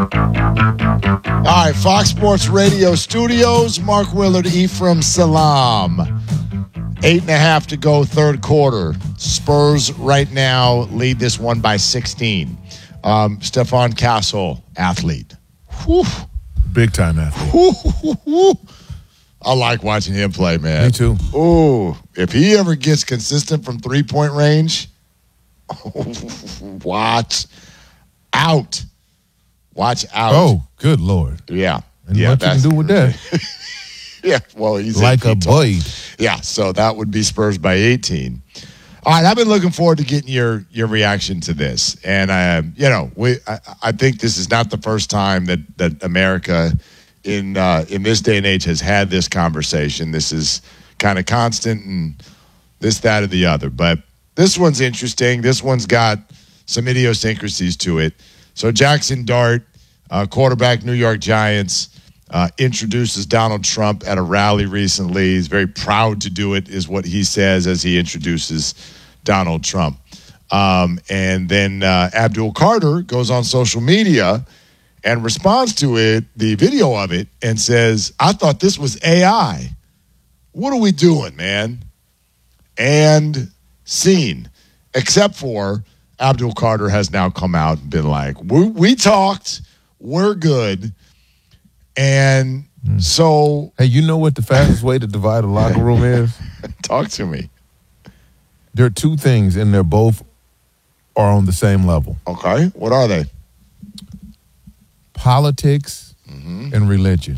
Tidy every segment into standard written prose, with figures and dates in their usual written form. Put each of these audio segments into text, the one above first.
All right, Fox Sports Radio Studios, Mark Willard, Ephraim Salam. 8.5 to go, third quarter. Spurs right now lead this one by 16. Stefan Castle, athlete. Whew. Big time athlete. Whew. I like watching him play, man. Me too. Ooh, if he ever gets consistent from three-point range, watch out. Watch out. Oh, good Lord. Yeah. And yeah, what you can do with that? Yeah, well, he's like a boy. Yeah, so that would be Spurs by 18. All right, I've been looking forward to getting your reaction to this, and I think this is not the first time that America in this day and age has had this conversation. This is kind of constant, and this, that, or the other. But this one's interesting. This one's got some idiosyncrasies to it. So Jackson Dart, quarterback, New York Giants. Introduces Donald Trump at a rally recently. He's very proud to do it, is what he says as he introduces Donald Trump. And then Abdul Carter goes on social media and responds to it, the video of it, and says, I thought this was AI. What are we doing, man? And scene. Except for Abdul Carter has now come out and been like, we talked, we're good. And so... Hey, you know what the fastest way to divide a locker room is? Talk to me. There are two things, and they're both are on the same level. Okay. What are they? Politics and religion.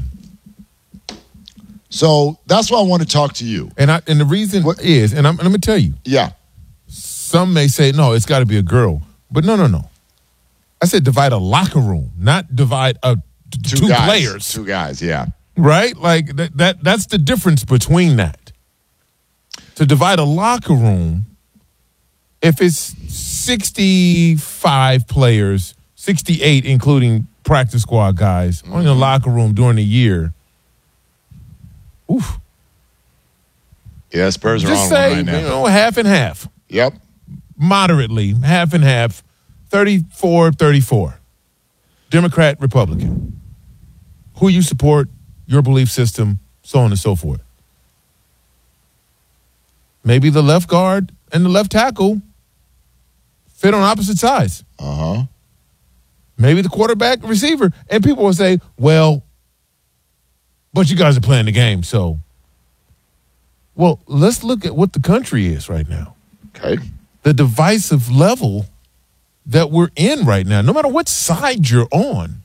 So that's why I want to talk to you. And the reason is, and let me tell you. Yeah. Some may say, no, it's got to be a girl. But no. I said divide a locker room, not divide two guys, players. Two guys, yeah. Right? Like that's the difference between that. To divide a locker room, if it's 65 players, 68 including practice squad guys, in the locker room during the year, oof. Yeah, Spurs are just on say, one right now. Half and half. Yep. Moderately, half and half, 34-34. Democrat, Republican. Who you support, your belief system, so on and so forth. Maybe the left guard and the left tackle fit on opposite sides. Uh-huh. Maybe the quarterback, receiver. And people will say, well, but you guys are playing the game, so. Well, let's look at what the country is right now. Okay. The divisive level that we're in right now, no matter what side you're on,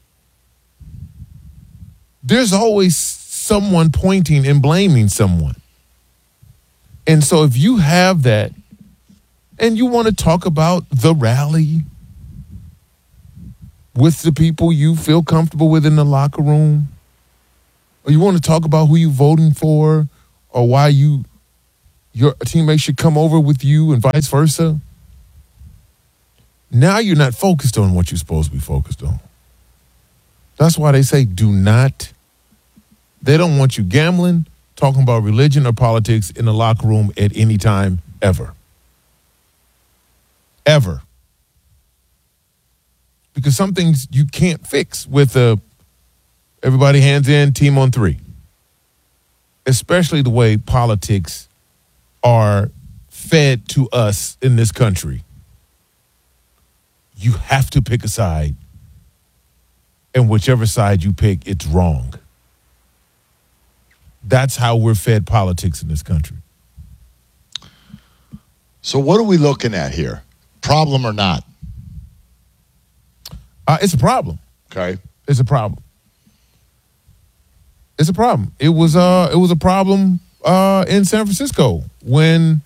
there's always someone pointing and blaming someone. And so if you have that and you want to talk about the rally with the people you feel comfortable with in the locker room, or you want to talk about who you're voting for or why your teammates should come over with you and vice versa, now you're not focused on what you're supposed to be focused on. That's why they say they don't want you gambling, talking about religion or politics in the locker room at any time, ever. Ever. Because some things you can't fix with everybody hands in, team on three. Especially the way politics are fed to us in this country. You have to pick a side, and whichever side you pick, it's wrong. That's how we're fed politics in this country. So what are we looking at here? Problem or not? It's a problem. Okay. It's a problem. It's a problem. It was a problem in San Francisco when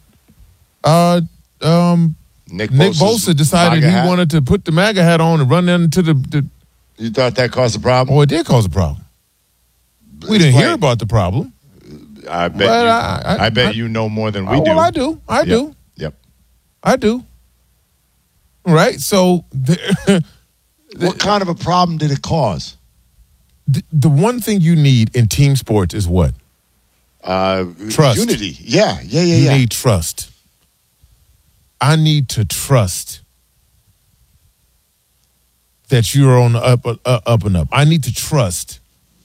Nick Bosa decided he wanted to put the MAGA hat on and run into the. You thought that caused a problem? Oh, it did cause a problem. We didn't hear about the problem. I bet you know more than we do. Well, I do. Yep. I do. Right? So. What kind of a problem did it cause? The one thing you need in team sports is what? Trust. Unity. Yeah. You need trust. I need to trust that you're on the up and up. I need to trust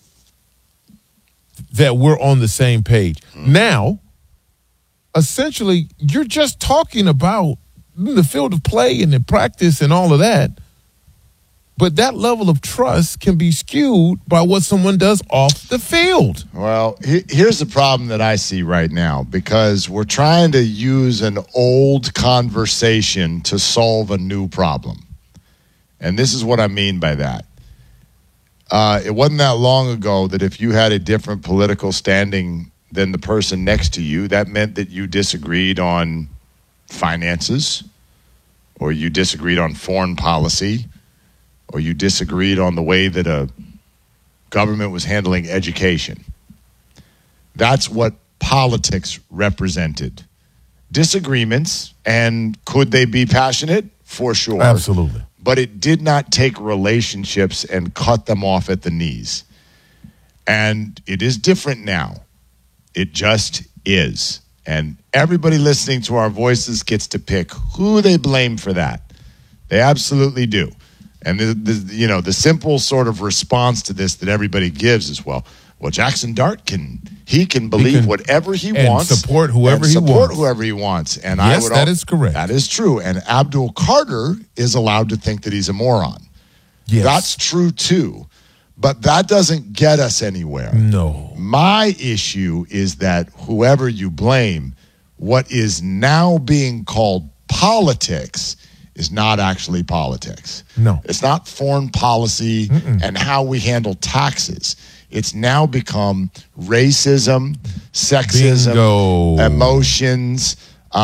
that we're on the same page. Now, essentially, you're just talking about the field of play and the practice and all of that. But that level of trust can be skewed by what someone does off the field. Well, here's the problem that I see right now, because we're trying to use an old conversation to solve a new problem. And this is what I mean by that. It wasn't that long ago that if you had a different political standing than the person next to you, that meant that you disagreed on finances, or you disagreed on foreign policy, or you disagreed on the way that a government was handling education. That's what politics represented. Disagreements, and could they be passionate? For sure. Absolutely. But it did not take relationships and cut them off at the knees. And it is different now. It just is. And everybody listening to our voices gets to pick who they blame for that. They absolutely do. And the simple sort of response to this that everybody gives is, well, Jackson Dart can believe whatever he wants, support whoever he wants. And yes, that is correct. That is true. And Abdul Carter is allowed to think that he's a moron. Yes, that's true too. But that doesn't get us anywhere. No. My issue is that whoever you blame, what is now being called politics is not actually politics. No. It's not foreign policy and how we handle taxes. It's now become racism, sexism, emotions,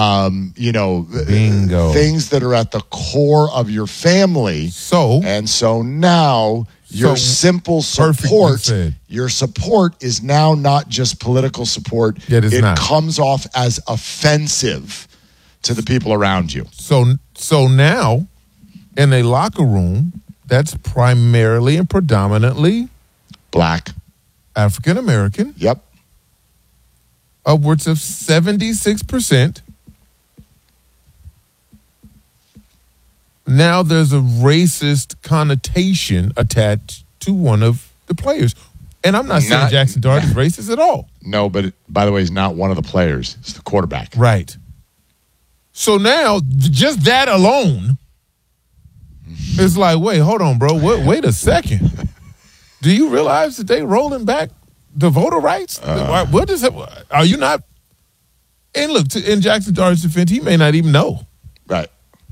things that are at the core of your family. So now your simple support, your support is now not just political support. It comes off as offensive to the people around you. So now, in a locker room, that's primarily and predominantly black, African American. Yep. Upwards of 76%. Now there's a racist connotation attached to one of the players. And I'm not saying Jackson Dart is racist at all. No, but by the way, he's not one of the players. It's the quarterback. Right. So now, just that alone is like, wait, hold on, bro. Wait a second. Do you realize that they rolling back the voter rights? What is it? Are you not? And look, in Jackson Dart's defense, he may not even know. Right.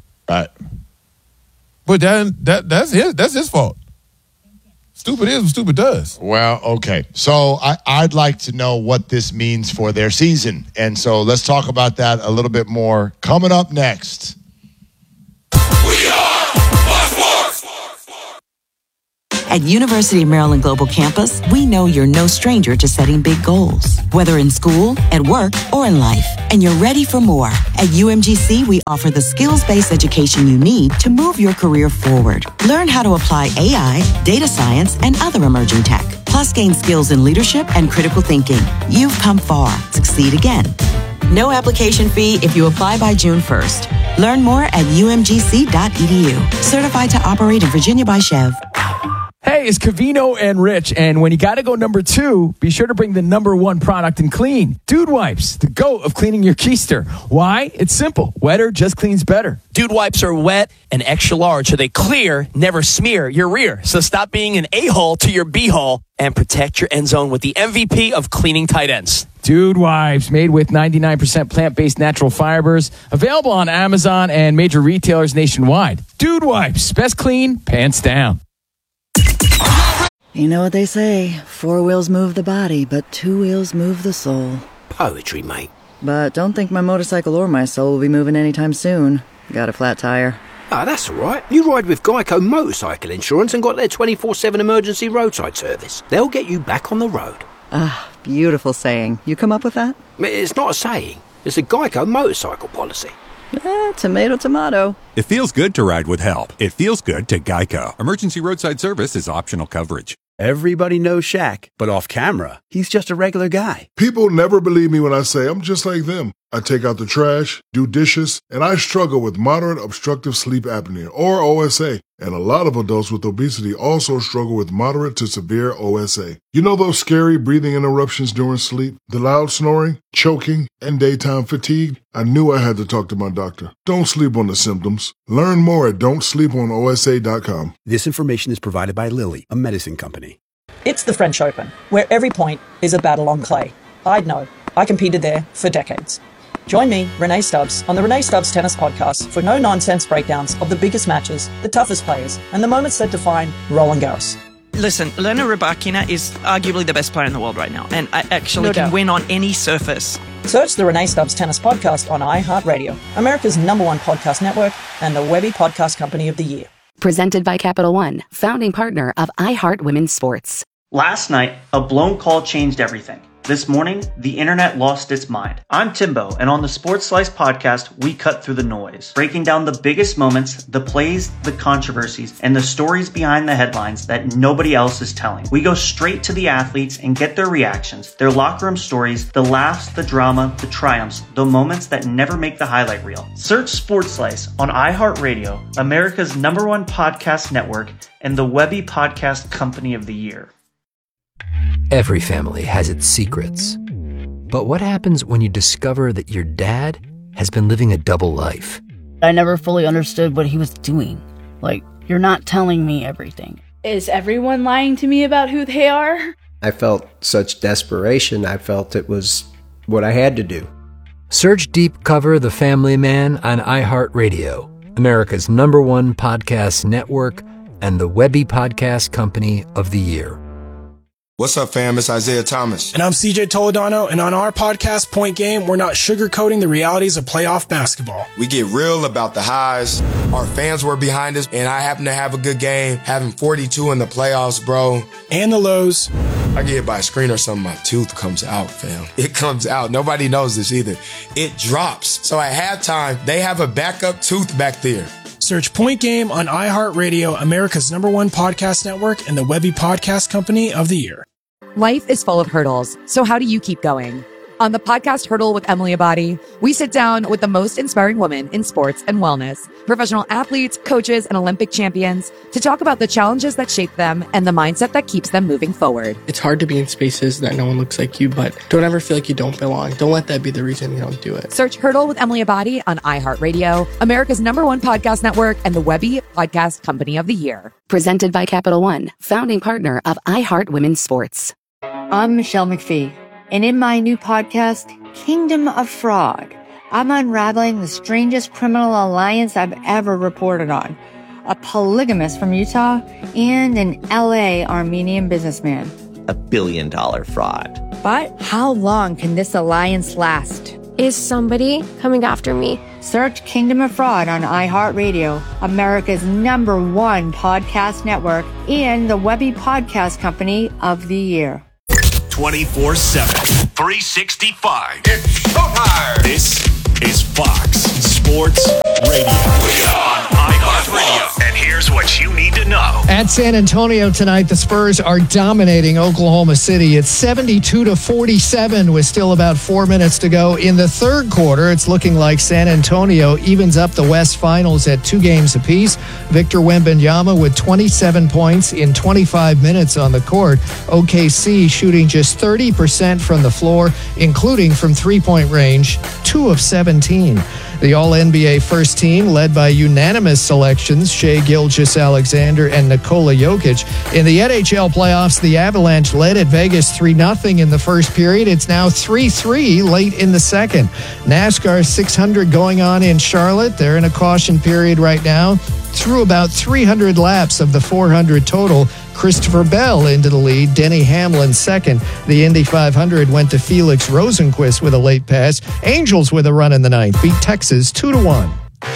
But that's his fault. Stupid is what stupid does. Well, okay. So I'd like to know what this means for their season. And so let's talk about that a little bit more coming up next. We are Fox Sports! At University of Maryland Global Campus, we know you're no stranger to setting big goals, whether in school, at work, or in life. And you're ready for more. At UMGC, we offer the skills-based education you need to move your career forward. Learn how to apply AI, data science, and other emerging tech. Plus, gain skills in leadership and critical thinking. You've come far. Succeed again. No application fee if you apply by June 1st. Learn more at umgc.edu. Certified to operate in Virginia by Chev. Hey, it's Covino and Rich, and when you got to go number 2, be sure to bring the number 1 product in clean. Dude Wipes, the GOAT of cleaning your keister. Why? It's simple. Wetter just cleans better. Dude Wipes are wet and extra large, so they clear, never smear your rear. So stop being an a-hole to your b-hole and protect your end zone with the MVP of cleaning tight ends. Dude Wipes, made with 99% plant-based natural fibers. Available on Amazon and major retailers nationwide. Dude Wipes, best clean, pants down. You know what they say, 4 wheels move the body, but 2 wheels move the soul. Poetry, mate. But don't think my motorcycle or my soul will be moving anytime soon. Got a flat tire. Ah, that's all right. You ride with Geico Motorcycle Insurance and got their 24/7 emergency roadside service. They'll get you back on the road. Ah, beautiful saying. You come up with that? It's not a saying. It's a Geico motorcycle policy. Tomato, tomato. It feels good to ride with help. It feels good to Geico. Emergency roadside service is optional coverage. Everybody knows Shaq, but off camera, he's just a regular guy. People never believe me when I say I'm just like them. I take out the trash, do dishes, and I struggle with moderate obstructive sleep apnea, or OSA. And a lot of adults with obesity also struggle with moderate to severe OSA. You know those scary breathing interruptions during sleep, the loud snoring, choking, and daytime fatigue? I knew I had to talk to my doctor. Don't sleep on the symptoms. Learn more at don'tsleeponosa.com. This information is provided by Lilly, a medicine company. It's the French Open, where every point is a battle on clay. I'd know. I competed there for decades. Join me, Renee Stubbs, on the Renee Stubbs Tennis Podcast for no-nonsense breakdowns of the biggest matches, the toughest players, and the moments that define Roland Garros. Listen, Elena Rybakina is arguably the best player in the world right now, and I actually can win on any surface. Search the Renee Stubbs Tennis Podcast on iHeartRadio, America's #1 podcast network, and the Webby Podcast Company of the Year. Presented by Capital One, founding partner of iHeart Women's Sports. Last night, a blown call changed everything. This morning, the internet lost its mind. I'm Timbo, and on the Sports Slice podcast, we cut through the noise, breaking down the biggest moments, the plays, the controversies, and the stories behind the headlines that nobody else is telling. We go straight to the athletes and get their reactions, their locker room stories, the laughs, the drama, the triumphs, the moments that never make the highlight reel. Search Sports Slice on iHeartRadio, America's #1 podcast network, and the Webby Podcast Company of the Year. Every family has its secrets. But what happens when you discover that your dad has been living a double life? I never fully understood what he was doing. Like, you're not telling me everything. Is everyone lying to me about who they are? I felt such desperation. I felt it was what I had to do. Search Deep Cover The Family Man on iHeartRadio, America's #1 podcast network, and the Webby Podcast Company of the Year. What's up, fam? It's Isaiah Thomas. And I'm CJ Toledano, and on our podcast, Point Game, we're not sugarcoating the realities of playoff basketball. We get real about the highs. Our fans were behind us, and I happen to have a good game, having 42 in the playoffs, bro. And the lows. I get hit by a screen or something, my tooth comes out, fam. It comes out. Nobody knows this either. It drops. So at halftime, they have a backup tooth back there. Search Point Game on iHeartRadio, America's #1 podcast network, and the Webby Podcast Company of the Year. Life is full of hurdles, so how do you keep going? On the podcast Hurdle with Emily Abadi, we sit down with the most inspiring women in sports and wellness, professional athletes, coaches, and Olympic champions to talk about the challenges that shape them and the mindset that keeps them moving forward. It's hard to be in spaces that no one looks like you, but don't ever feel like you don't belong. Don't let that be the reason you don't do it. Search Hurdle with Emily Abadi on iHeartRadio, America's #1 podcast network, and the Webby Podcast Company of the Year. Presented by Capital One, founding partner of iHeart Women's Sports. I'm Michelle McPhee, and in my new podcast, Kingdom of Fraud, I'm unraveling the strangest criminal alliance I've ever reported on. A polygamist from Utah and an LA Armenian businessman. $1 billion fraud. But how long can this alliance last? Is somebody coming after me? Search Kingdom of Fraud on iHeartRadio, America's #1 podcast network, and the Webby Podcast Company of the Year. 24/7, 365. It's showtime. This is Fox Sports Radio. We are on iHeartRadio. And here's what you need to know. At San Antonio tonight, the Spurs are dominating Oklahoma City. It's 72-47 with still about 4 minutes to go in the third quarter. It's looking like San Antonio evens up the West Finals at 2 games apiece. Victor Wembanyama with 27 points in 25 minutes on the court. OKC shooting just 30% from the floor, including from three-point range, 2 of 17. The All-NBA first team, led by unanimous selections, Shai Gilgeous-Alexander and Nikola Jokic. In the NHL playoffs, the Avalanche led at Vegas 3-0 in the first period. It's now 3-3 late in the second. NASCAR 600 going on in Charlotte. They're in a caution period right now. Through about 300 laps of the 400 total, Christopher Bell into the lead, Denny Hamlin second. The Indy 500 went to Felix Rosenqvist with a late pass. Angels with a run in the ninth beat Texas 2-1.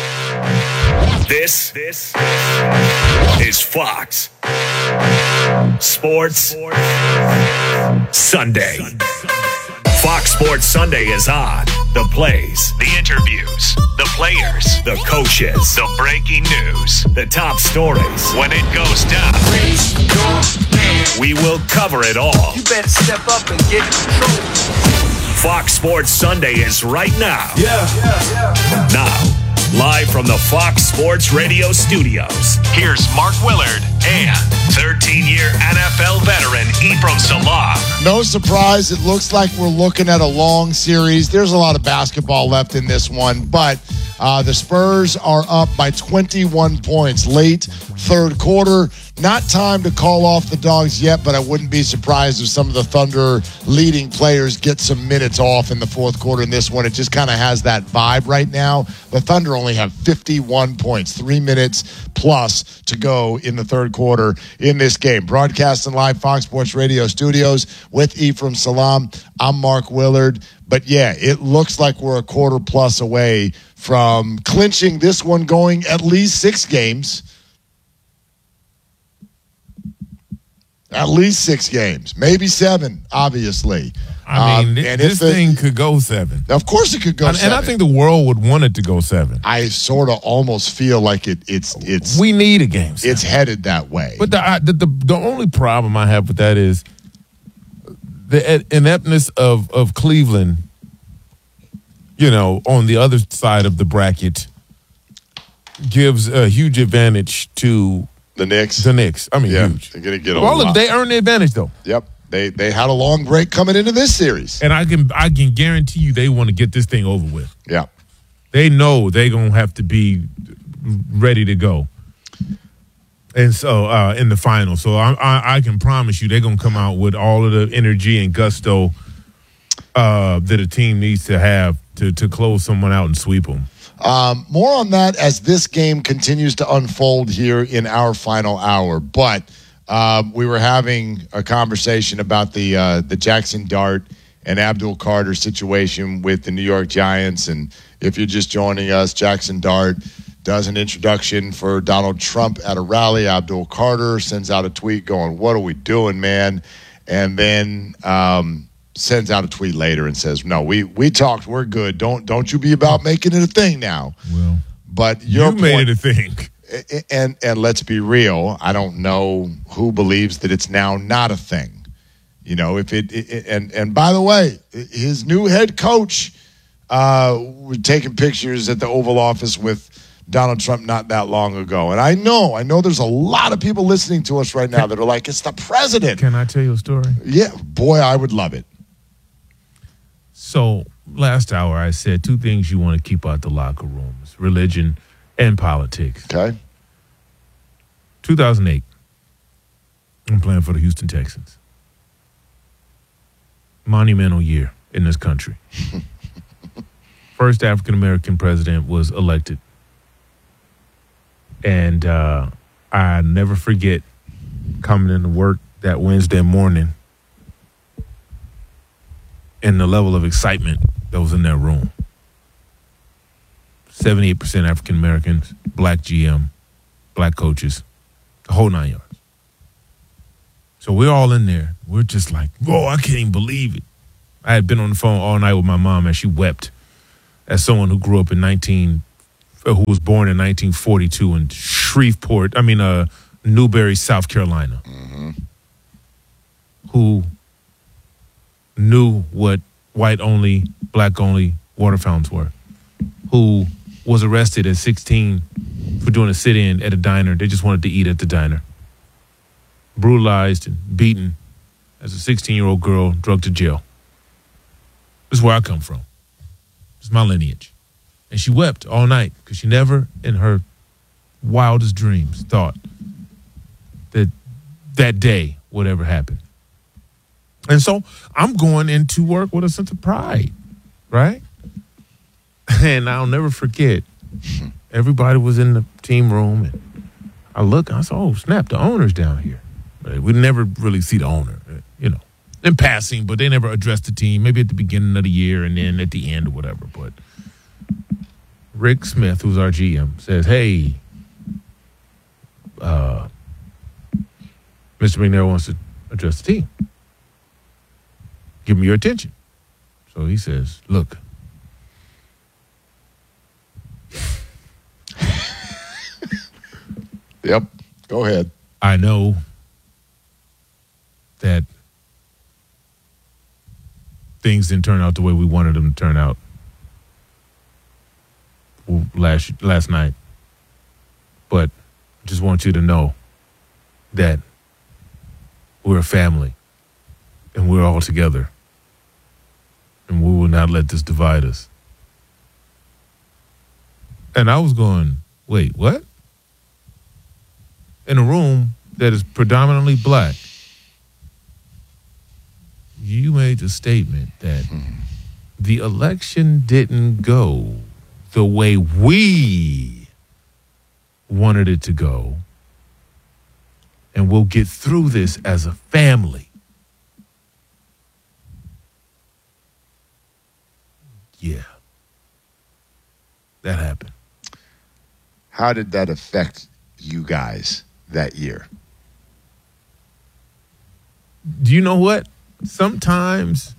This is Fox Sports Sunday. Fox Sports Sunday is on. The plays, the interviews, the players, the coaches, the breaking news, the top stories. When it goes down, we will cover it all. You better step up and get in control. Fox Sports Sunday is right now. Now, live from the Fox Sports Radio studios, here's Mark Willard and 13-year NFL veteran Ephraim Salaam. No surprise, it looks like we're looking at a long series. There's a lot of basketball left in this one, but the Spurs are up by 21 points late third quarter. Not time to call off the Dogs yet, but I wouldn't be surprised if some of the Thunder leading players get some minutes off in the fourth quarter in this one. It just kind of has that vibe right now. The Thunder only have 51 points, 3 minutes plus to go in the third quarter in this game. Broadcasting live Fox Sports Radio studios with Ephraim Salaam. I'm Mark Willard. But yeah, it looks like we're a quarter plus away from clinching this one, going at least 6 games. At least 6 games, maybe 7, obviously. I mean, this thing could go 7. Of course it could go 7. And I think the world would want it to go 7. I sort of almost feel like it's. We need a game 7. It's headed that way. But the only problem I have with that is the ineptness of Cleveland, on the other side of the bracket, gives a huge advantage to the Knicks. I mean, huge. They're going to get a lot. They earned the advantage, though. Yep. They had a long break coming into this series. And I can guarantee you they want to get this thing over with. Yeah. They know they're going to have to be ready to go. And so in the final. So I can promise you they're going to come out with all of the energy and gusto that a team needs to have to close someone out and sweep them. More on that as this game continues to unfold here in our final hour. But we were having a conversation about the Jackson Dart and Abdul Carter situation with the New York Giants. And if you're just joining us, Jackson Dart does an introduction for Donald Trump at a rally. Abdul Carter sends out a tweet going, "What are we doing, man?" And then sends out a tweet later and says, "No, we talked. We're good. Don't you be about making it a thing now." Well, but you made it a thing. And let's be real. I don't know who believes that it's now not a thing. If and by the way, his new head coach was taking pictures at the Oval Office with Donald Trump not that long ago. And I know there's a lot of people listening to us right now that are like, it's the president. Can I tell you a story? Yeah, boy, I would love it. So last hour I said 2 things you want to keep out the locker rooms: religion and politics. Okay. 2008, I'm playing for the Houston Texans. Monumental year in this country. First African-American president was elected. And I never forget coming into work that Wednesday morning and the level of excitement that was in that room. 78% African-Americans, black GM, black coaches, the whole 9 yards. So we're all in there. We're just like, whoa, I can't even believe it. I had been on the phone all night with my mom, and she wept as someone who grew up who was born in 1942 in Newberry, South Carolina, who knew what white-only, black-only water fountains were, who was arrested at 16 for doing a sit-in at a diner. They just wanted to eat at the diner. Brutalized and beaten as a 16-year-old girl, drugged to jail. This is where I come from. This is my lineage. And she wept all night because she never in her wildest dreams thought that day would ever happen. And so I'm going into work with a sense of pride, right? And I'll never forget, everybody was in the team room, and I look, and I said, oh, snap, the owner's down here. We never really see the owner, in passing, but they never addressed the team, maybe at the beginning of the year and then at the end or whatever. But Rick Smith, who's our GM, says, hey, Mr. McNair wants to address the team. Give him your attention. So he says, look. Yep, go ahead. I know that things didn't turn out the way we wanted them to turn out last night. But I just want you to know that we're a family and we're all together. And we will not let this divide us. And I was going, wait, what? In a room that is predominantly black, you made the statement that the election didn't go the way we wanted it to go, and we'll get through this as a family. Yeah. That happened. How did that affect you guys that year? Do you know what? Sometimes,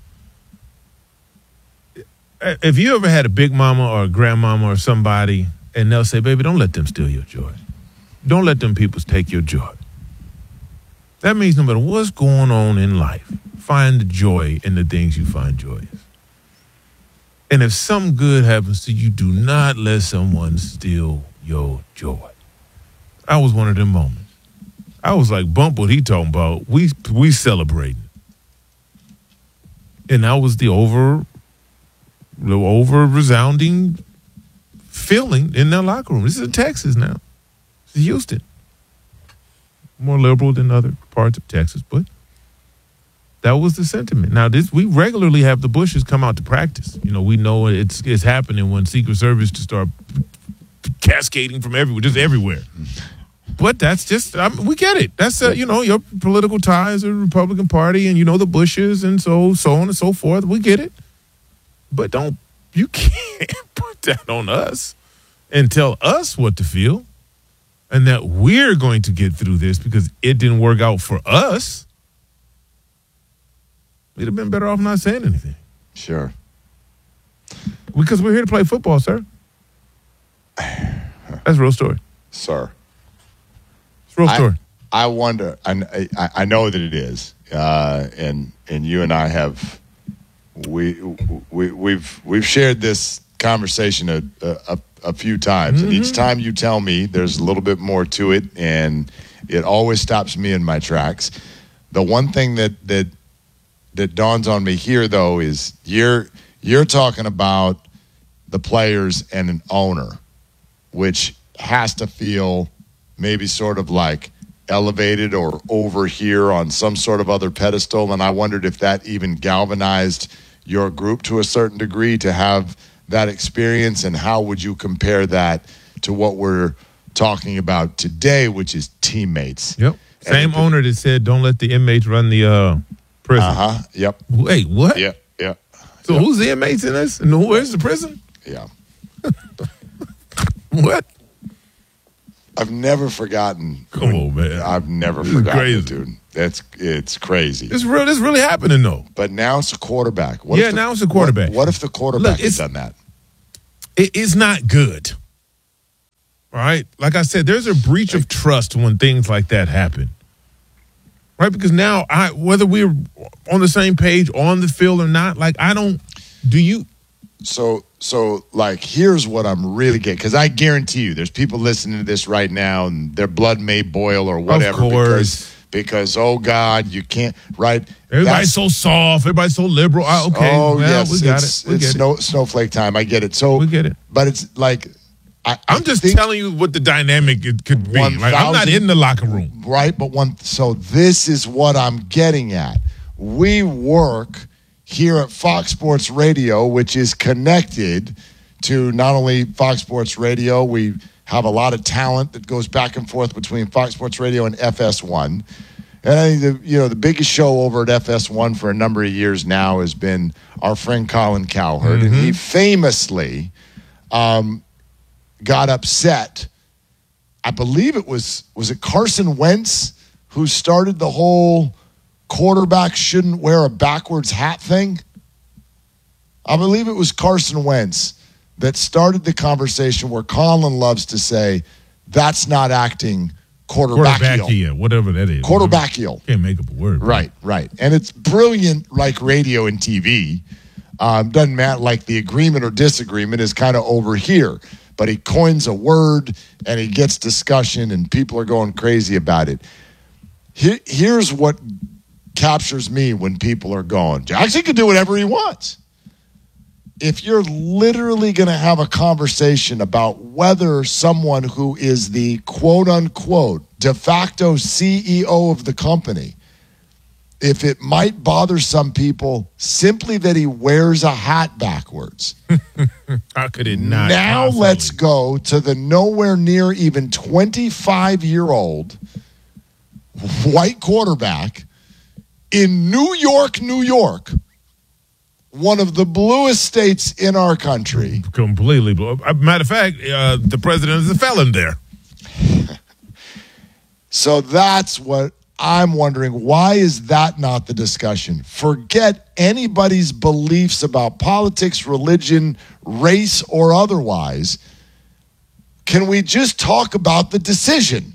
if you ever had a big mama or a grandmama or somebody, and they'll say, baby, don't let them steal your joy. Don't let them people take your joy. That means no matter what's going on in life, find the joy in the things you find joyous. And if something good happens to you, do not let someone steal your joy. I was one of them moments. I was like, bump what he talking about. We celebrating. And that was the over resounding feeling in their locker room. This is Texas now. This is Houston. More liberal than other parts of Texas, but that was the sentiment. Now, we regularly have the Bushes come out to practice. You know, we know it's happening when Secret Service to start cascading from everywhere, just everywhere. But that's just, we get it. That's, your political ties are the Republican Party and, the Bushes and so on and so forth. We get it. But you can't put that on us and tell us what to feel and that we're going to get through this because it didn't work out for us. We'd have been better off not saying anything. Sure. Because we're here to play football, sir. That's a real story. Sir. It's a real story. I wonder, I know that it is. And you and I have, we've shared this conversation a few times. Mm-hmm. And each time you tell me there's a little bit more to it, and it always stops me in my tracks. The one thing that dawns on me here, though, is you're talking about the players and an owner, which has to feel maybe sort of like elevated or over here on some sort of other pedestal. And I wondered if that even galvanized your group to a certain degree to have that experience, and how would you compare that to what we're talking about today, which is teammates? Yep. Same owner that said, don't let the inmates run the prison. Uh-huh. Yep. Wait, what? Yeah. So who's the inmates in this? And where's the prison? Yeah. What? I've never forgotten. Come on, man. I've never forgotten it, dude. It's crazy. It's real. It's really happening, though. But now it's a quarterback. Now it's a quarterback. What if the quarterback has done that? It's not good. All right? Like I said, there's a breach of trust when things like that happen. Right? Because now, whether we're on the same page on the field or not, So, here's what I'm really getting, because I guarantee you there's people listening to this right now and their blood may boil or whatever. Of course. Because oh, God, you can't, right? Everybody's so soft. Everybody's so liberal. Okay. Oh, well, yes. We got it. It's snowflake time. I get it. So we get it. But it's like, I'm just telling you what the dynamic it could be. Like, I'm not in the locker room. Right. So this is what I'm getting at. We work here at Fox Sports Radio, which is connected to not only Fox Sports Radio, we have a lot of talent that goes back and forth between Fox Sports Radio and FS1. And I think the biggest show over at FS1 for a number of years now has been our friend Colin Cowherd. Mm-hmm. And he famously got upset. I believe it was it Carson Wentz who started the whole quarterback shouldn't wear a backwards hat thing? I believe it was Carson Wentz that started the conversation where Colin loves to say, that's not acting quarterbackial. Whatever that is. Quarterbackial. Can't make up a word. Right. And it's brilliant like radio and TV. Doesn't matter, like the agreement or disagreement is kind of over here. But he coins a word and he gets discussion and people are going crazy about it. Here's what captures me when people are going, Jackson can do whatever he wants. If you're literally going to have a conversation about whether someone who is the quote-unquote de facto CEO of the company, if it might bother some people simply that he wears a hat backwards. How could it not? Now possibly? Let's go to the nowhere near even 25-year-old white quarterback in New York, New York, one of the bluest states in our country. Completely blue. Matter of fact, the president is a felon there. So that's what I'm wondering. Why is that not the discussion? Forget anybody's beliefs about politics, religion, race, or otherwise. Can we just talk about the decision?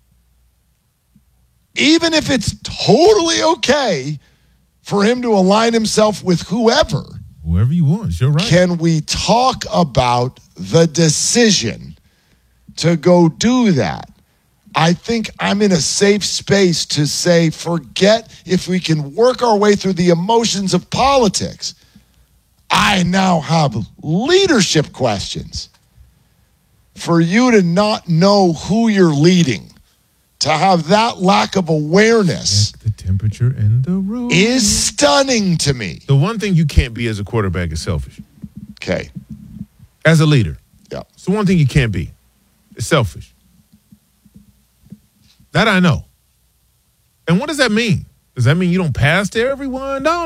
Even if it's totally okay for him to align himself with whoever you want, you're right. Can we talk about the decision to go do that? I think I'm in a safe space to say, forget if we can work our way through the emotions of politics. I now have leadership questions. For you to not know who you're leading, to have that lack of awareness, the temperature in the room is stunning to me. The one thing you can't be as a quarterback is selfish. Okay. As a leader. Yeah. It's the one thing you can't be. It's selfish. That I know. And what does that mean? Does that mean you don't pass to everyone? No.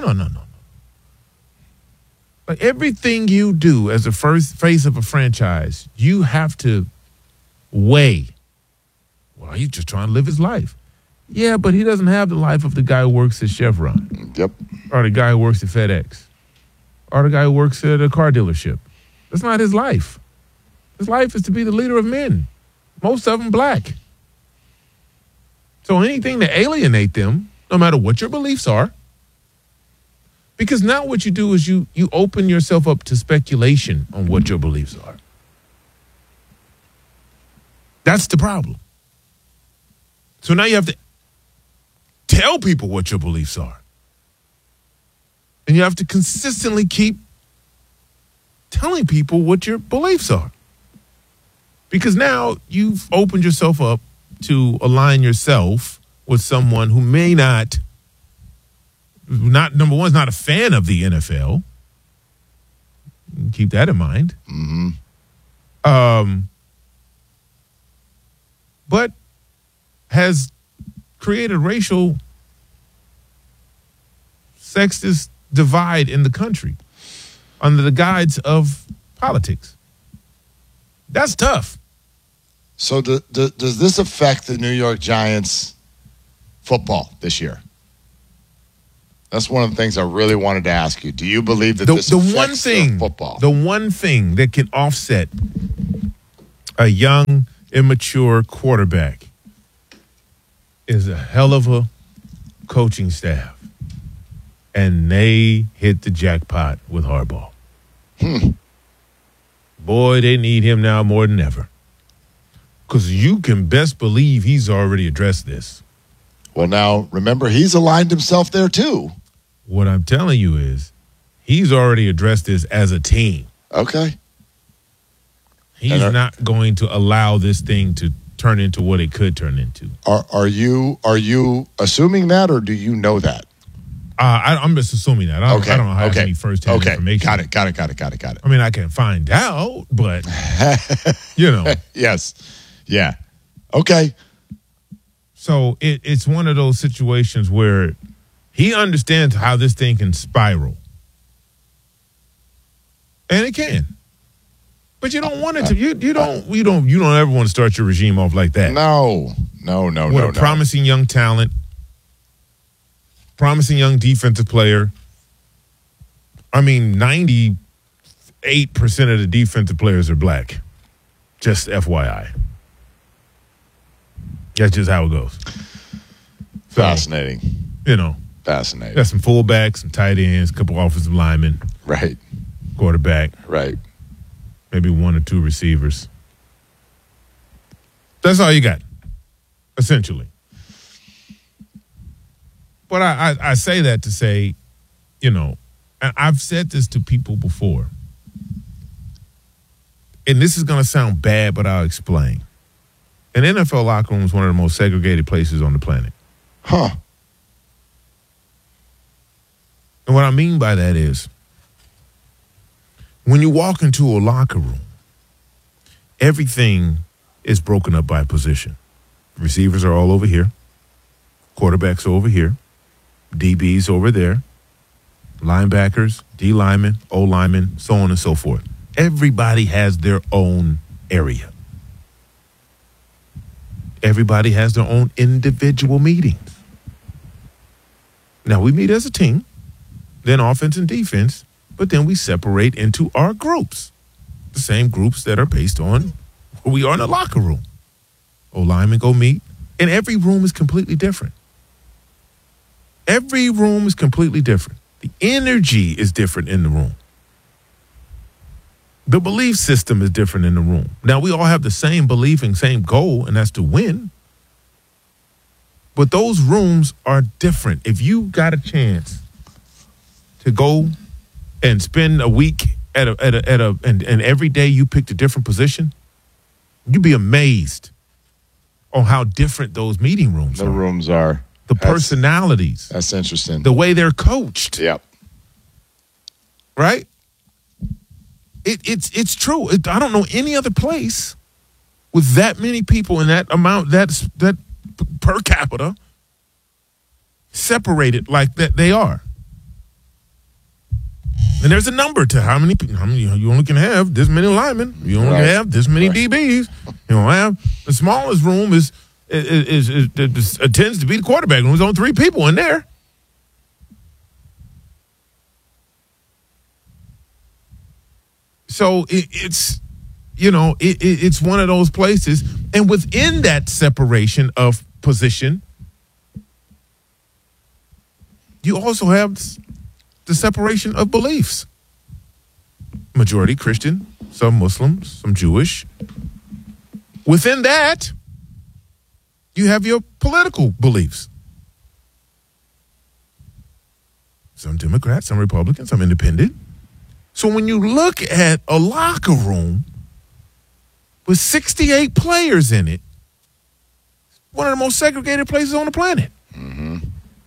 Like everything you do as the first face of a franchise, you have to weigh. Well, he's just trying to live his life. Yeah, but he doesn't have the life of the guy who works at Chevron. Yep. Or the guy who works at FedEx. Or the guy who works at a car dealership. That's not his life. His life is to be the leader of men. Most of them black. So anything to alienate them, no matter what your beliefs are, because now what you do is you open yourself up to speculation on what your beliefs are. That's the problem. So now you have to tell people what your beliefs are. And you have to consistently keep telling people what your beliefs are. Because now you've opened yourself up to align yourself with someone who may not number one, is not a fan of the NFL. Keep that in mind. Mm-hmm. But has created racial sexist divide in the country under the guise of politics. That's tough. So does this affect the New York Giants football this year? That's one of the things I really wanted to ask you. Do you believe that this affects their football? The one thing that can offset a young, immature quarterback is a hell of a coaching staff. And they hit the jackpot with Harbaugh. Boy, they need him now more than ever. Because you can best believe he's already addressed this. Well, now, remember, he's aligned himself there, too. What I'm telling you is he's already addressed this as a team. Okay. He's not going to allow this thing to turn into what it could turn into. Are you assuming that, or do you know that? I'm just assuming that. I don't have any first-hand information. Got it. I mean, I can find out, but, you know. Yes. Yeah. Okay. So it's one of those situations where he understands how this thing can spiral. And it can. But you don't want it to. You don't ever want to start your regime off like that. No. With a promising young talent, promising young defensive player. I mean, 98% of the defensive players are black. Just FYI. That's just how it goes. So, fascinating. Fascinating. Got some fullbacks, some tight ends, a couple offensive linemen. Right. Quarterback. Right. Maybe 1 or 2 receivers. That's all you got, essentially. But I say that to say, I've said this to people before. And this is going to sound bad, but I'll explain. An NFL locker room is one of the most segregated places on the planet. Huh. And what I mean by that is, when you walk into a locker room, everything is broken up by position. Receivers are all over here. Quarterbacks are over here. DBs over there. Linebackers, D linemen, O linemen, so on and so forth. Everybody has their own area. Everybody has their own individual meetings. Now, we meet as a team, then offense and defense, but then we separate into our groups. The same groups that are based on who we are in the locker room. O-linemen go meet, and every room is completely different. Every room is completely different. The energy is different in the room. The belief system is different in the room. Now, we all have the same belief and same goal, and that's to win. But those rooms are different. If you got a chance to go and spend a week and every day you picked a different position, you'd be amazed on how different those meeting rooms are. The rooms are. The personalities. That's interesting. The way they're coached. Yep. Right? It's true. I don't know any other place with that many people and that amount, that per capita, separated like that they are. And there's a number to how many people. You only can have this many linemen. You only have this many DBs. You don't have the smallest room is tends to be the quarterback room. There's only 3 people in there. So it's one of those places, and within that separation of position, you also have the separation of beliefs. Majority Christian, some Muslims, some Jewish. Within that, you have your political beliefs. Some Democrats, some Republicans, some independent. So when you look at a locker room with 68 players in it, one of the most segregated places on the planet. Mm-hmm.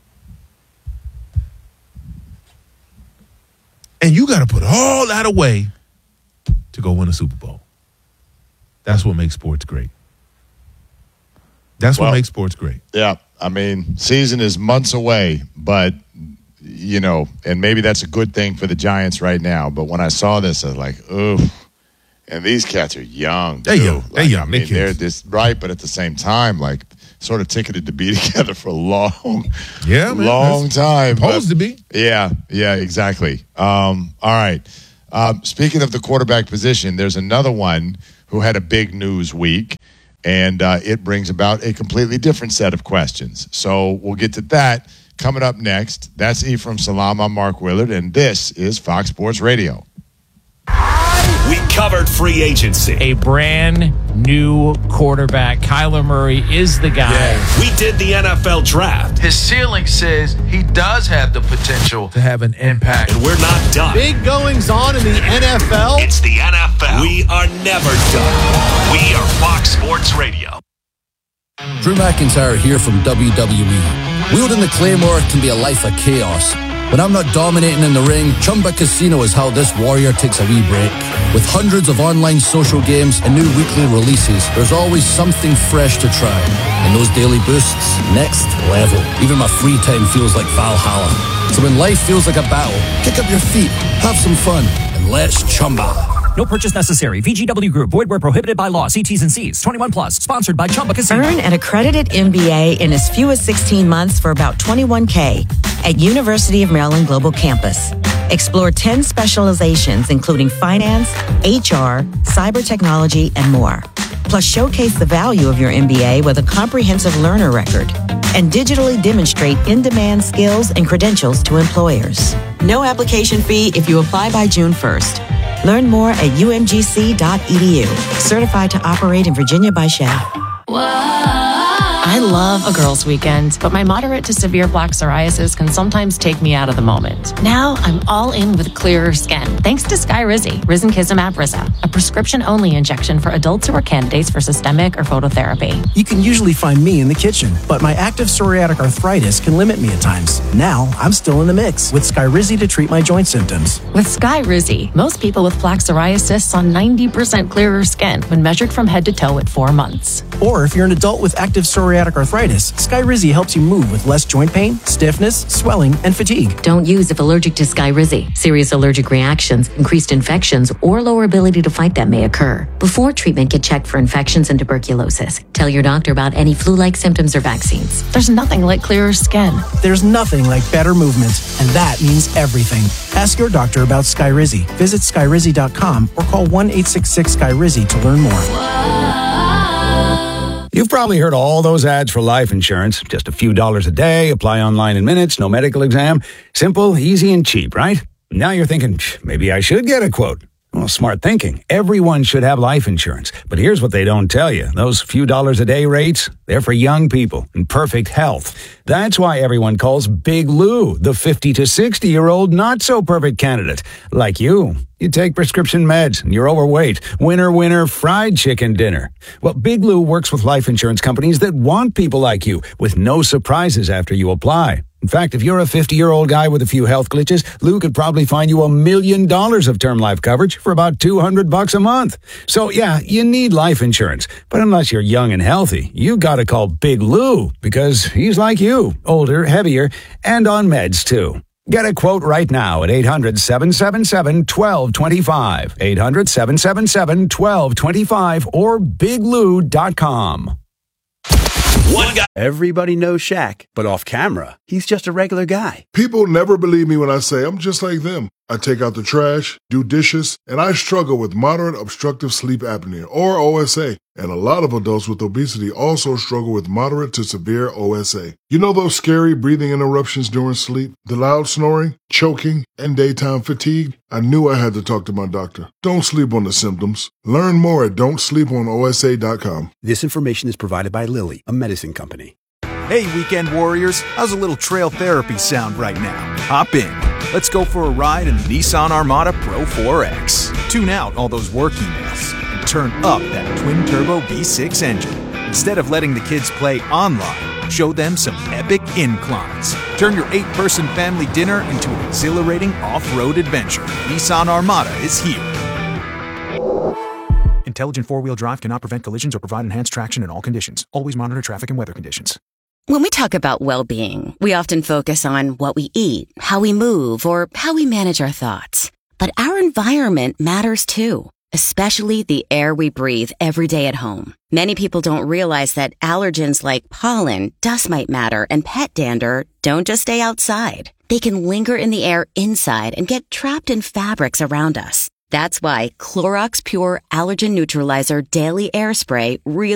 And you got to put all that away to go win a Super Bowl. That's what makes sports great. That's what makes sports great. Yeah. I mean, season is months away, but, and maybe that's a good thing for the Giants right now. But when I saw this, I was like, oof. And these cats are young. They're young. They're young. I mean, they're this right, but at the same time, like, sort of ticketed to be together for a long time. Supposed to be. Yeah, exactly. All right. Speaking of the quarterback position, there's another one who had a big news week, and it brings about a completely different set of questions. So we'll get to that coming up next. That's Ephraim Salam. I'm Mark Willard, and this is Fox Sports Radio. We covered free agency. A brand new quarterback. Kyler Murray is the guy. Yeah. We did the NFL draft. His ceiling says he does have the potential to have an impact. And we're not done. Big goings on in the NFL. It's the NFL. We are never done. We are Fox Sports Radio. Drew McIntyre here from WWE. Wielding the Claymore can be a life of chaos. When I'm not dominating in the ring, Chumba Casino is how this warrior takes a wee break. With hundreds of online social games and new weekly releases, there's always something fresh to try. And those daily boosts, next level. Even my free time feels like Valhalla. So when life feels like a battle, kick up your feet, have some fun, and let's Chumba. No purchase necessary. VGW Group. Void where prohibited by law. See T's and C's. 21 plus. Sponsored by Chumba Casino. Earn an accredited MBA in as few as 16 months for about $21K at University of Maryland Global Campus. Explore 10 specializations, including finance, HR, cyber technology, and more. Plus, showcase the value of your MBA with a comprehensive learner record and digitally demonstrate in-demand skills and credentials to employers. No application fee if you apply by June 1st. Learn more at umgc.edu. Certified to operate in Virginia by Shell. I love a girls' weekend, but my moderate to severe plaque psoriasis can sometimes take me out of the moment. Now I'm all in with clearer skin, thanks to Skyrizi, risankizumab Riza, a prescription-only injection for adults who are candidates for systemic or phototherapy. You can usually find me in the kitchen, but my active psoriatic arthritis can limit me at times. Now I'm still in the mix with Skyrizi to treat my joint symptoms. With Skyrizi, most people with plaque psoriasis saw 90% clearer skin when measured from head to toe at 4 months. Or if you're an adult with active psoriatic arthritis, Skyrizi helps you move with less joint pain, stiffness, swelling, and fatigue. Don't use if allergic to Skyrizi. Serious allergic reactions, increased infections, or lower ability to fight them may occur. Before treatment, get checked for infections and tuberculosis. Tell your doctor about any flu-like symptoms or vaccines. There's nothing like clearer skin. There's nothing like better movement, and that means everything. Ask your doctor about Skyrizi. Visit Skyrizi.com or call 1-866-SKYRIZI to learn more. You've probably heard all those ads for life insurance. Just a few dollars a day, apply online in minutes, no medical exam. Simple, easy, and cheap, right? Now you're thinking, maybe I should get a quote. Well, smart thinking. Everyone should have life insurance. But here's what they don't tell you. Those few dollars a day rates, they're for young people in perfect health. That's why everyone calls Big Lou the 50 to 60-year-old not-so-perfect candidate. Like you. You take prescription meds and you're overweight. Winner, winner, fried chicken dinner. Well, Big Lou works with life insurance companies that want people like you with no surprises after you apply. In fact, if you're a 50-year-old guy with a few health glitches, Lou could probably find you $1 million of term life coverage for about $200 a month. So yeah, you need life insurance. But unless you're young and healthy, you gotta call Big Lou because he's like you, older, heavier, and on meds too. Get a quote right now at 800-777-1225, 800-777-1225, or biglou.com. One guy. Everybody knows Shaq, but off camera, he's just a regular guy. People never believe me when I say I'm just like them. I take out the trash, do dishes, and I struggle with moderate obstructive sleep apnea, or OSA. And a lot of adults with obesity also struggle with moderate to severe OSA. You know those scary breathing interruptions during sleep, the loud snoring, choking, and daytime fatigue? I knew I had to talk to my doctor. Don't sleep on the symptoms. Learn more at don'tsleeponosa.com. This information is provided by Lilly, a medicine company. Hey, weekend warriors, how's a little trail therapy sound right now? Hop in. Let's go for a ride in the Nissan Armada Pro 4X. Tune out all those work emails and turn up that twin-turbo V6 engine. Instead of letting the kids play online, show them some epic inclines. Turn your 8-person family dinner into an exhilarating off-road adventure. Nissan Armada is here. Intelligent four-wheel drive cannot prevent collisions or provide enhanced traction in all conditions. Always monitor traffic and weather conditions. When we talk about well-being, we often focus on what we eat, how we move, or how we manage our thoughts. But our environment matters too, especially the air we breathe every day at home. Many people don't realize that allergens like pollen, dust mite matter, and pet dander don't just stay outside. They can linger in the air inside and get trapped in fabrics around us. That's why Clorox Pure Allergen Neutralizer Daily Air Spray really